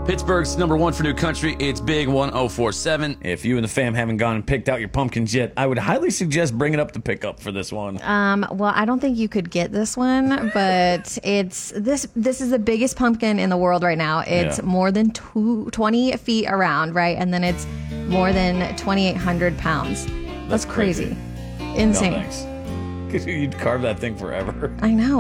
Pittsburgh's number one for new country. It's Big 1047. If you and the fam haven't gone and picked out your pumpkins yet, I would highly suggest bringing up the pickup for this one. Well, I don't think you could get this one, but it's this is the biggest pumpkin in the world right now. It's more than 20 feet around, right? And then it's more than 2,800 pounds. That's crazy. Insane. No, thanks. You'd carve that thing forever. I know.